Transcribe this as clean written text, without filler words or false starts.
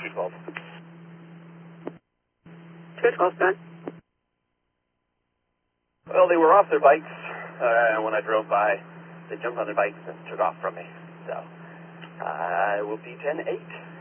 212. 212, done. Well, they were off their bikes when I drove by. They jumped on their bikes and took off from me. So, I will be 10-8.